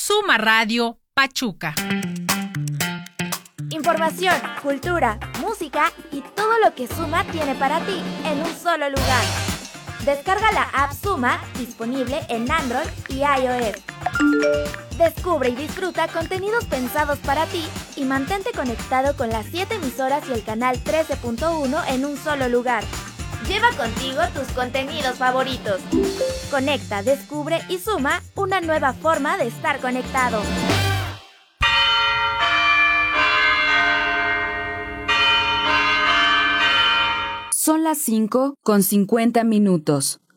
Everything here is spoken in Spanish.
Suma Radio Pachuca. Información, cultura, música y todo lo que Suma tiene para ti en un solo lugar. Descarga la app Suma, disponible en Android y iOS. Descubre y disfruta contenidos pensados para ti y mantente conectado con las 7 emisoras y el canal 13.1 en un solo lugar. Lleva contigo tus contenidos favoritos. Conecta, descubre y suma una nueva forma de estar conectado. Son las 5:50.